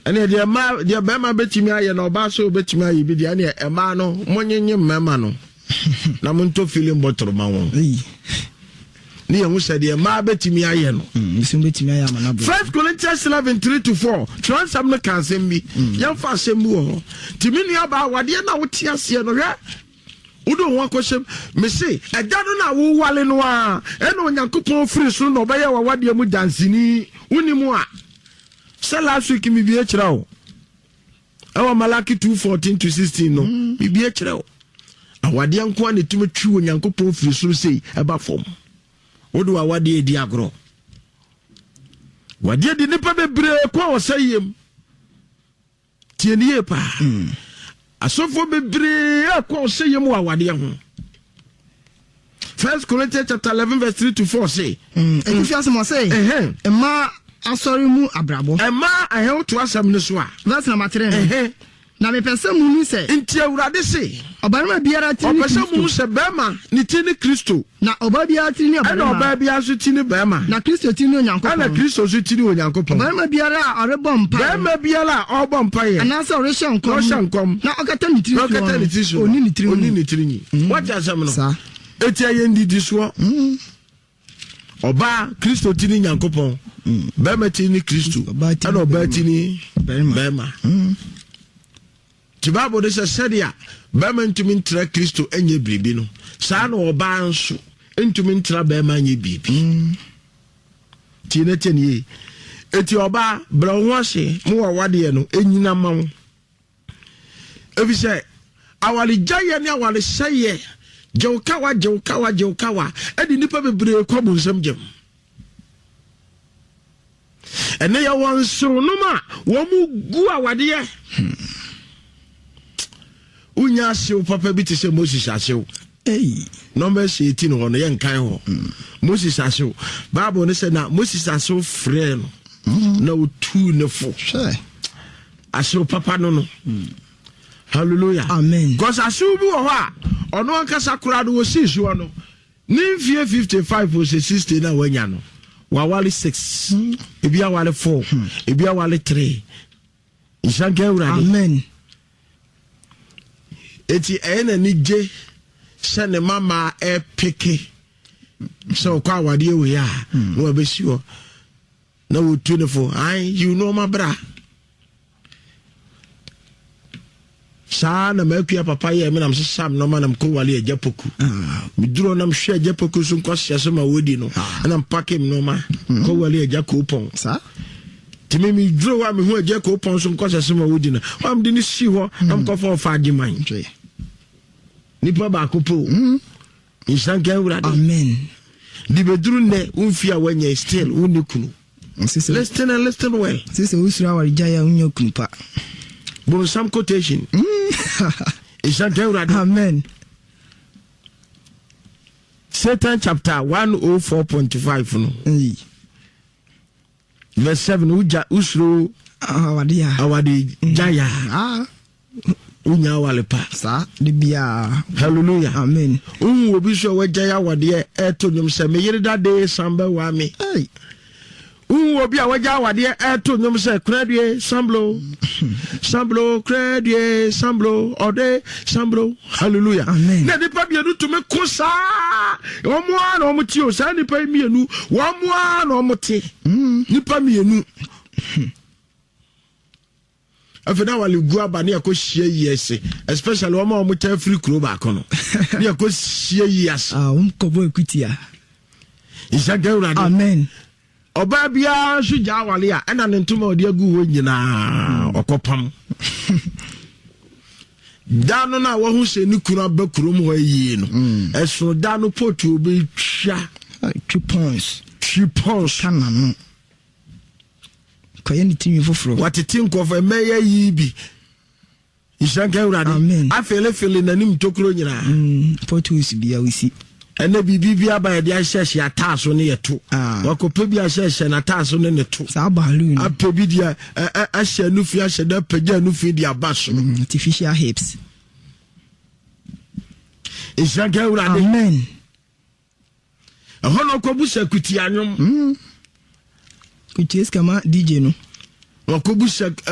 ene de ma betimi aye na oba so betimi aye bi de ene ema no monyenye mema no na monto feeling bottle ma won ni ehun se de ma betimi aye no misim betimi aye ama na bro 1 Corinthians 11:3-4 transam no kan sem bi yan fa sem bi wo timi nua ba wade na wo ti ase no hwe udo won akwesem me say eja no na wo wale no a ene onyankopon free so no obaye wa wade mu dansini unimu a say last week mi bi e kira o awa Malaki 2:14-16 no mi bi e kira o awade anko an etumi twi onyankopon free so say eba fom odo awade edi agro wade di nipa bebre kwa osayem tienie pa asofo bebre akwa osayem wa wade ho 1 Corinthians 11:3-4 say if you ask me say ma asori mu abrabo ma ahe to asam ne so a verse number 3 na me pese mu ni se nti awurade se obarima biara ti ni Kristo opese mu se bema ni ti ni Kristo na oba biara ti ni obarima na oba biara so ti ni bema na Kristo ti ni onyankopon na Kristo so ti ni onyankopon obarima biara orebo mpa bema biara obompa ye ana se oreshankom na okata ni tiri so oni ni tiri ni what asam no sa eti aye ndidi so oba Kristo ti ni nyankopon bema ti ni Kristo na oba ti ni bema Bible de said bema ntumi ntra Kristo enye biribi no saa na oba nso ntumi ntra bema enye biribi ti na teni eti oba bra ho ase mo wawade no enyina mawo ebi say awale jaye ne awale seye jewkawa edi nipa bebre kwa bunsam gem ene ya won soro no ma wo mu gu awade ye unya asew papa bi te se Moses asew number 18 ho no yen kan ho Moses asew Bible ne se na Moses asew frɛ no na otu ne fo asew papa no hallelujah amen because asew bi ho a ono ankasa kura do wo si so no nimfie 55 or 60 na wanya no wawale 6 ebi awale 4 ebi awale 3 ishanke urade amen eti ena ni je sene mama peke so kwa wade we ya no abesiwo na wo tunefo you know my bra sana mekua papa ye me nam sesam no manam ko wale ajapoku mi duro nam hwe ajapoku so nkwase so ma wodi no na mpake mi no ma ko wale ajakopon sa timi mi duro wa mi hu ajakopon so nkwase so ma wodi no am de ni si ho am ko fa fa agiman nipa ba kopo insan kan urade amen di beduru ne unfia wanya still unikunu listen well sisi usura wa jaya unyo kunpa bon some quotation insan kan urade amen Satan chapter 104.5 no verse 7 uja usuru awade jaya unya wale pa sa libia hallelujah amen obi so wajaya wade eto nyum se me yirida de samba wa me obi a wajaya wade eto nyum se kradie samblo kradie samblo ode samblo hallelujah amen na nipa bienu to me kosa omo na omo ti o sa nipa mienu omo na omo ti nipa mienu afena wale guaba ne akohie yese especially omo ta free kro ba kono ne akohie yese kobo ekutia isaga urade amen oba bia suja wale a ena ne ntoma odi agu ho nyina okopam dano na wo hu se ni kura ba kurom ho yi no eso dano potu obi twa 2 pounds kana no koye ni timi foforo watete nkofo emeya yi bi ishanka urade afele nanim tokro nyina potus bia wisi ene bibi aba de ahyehyɛ ataso ne yeto wakopa bi ahyehyɛ na ataso ne neto sa balu apebi dia ahye nufi ahye da pagya nufi dia baso artificial hips ishanka urade amen ahono kobusa kuti anyom kuti eskama DJ no wakobusa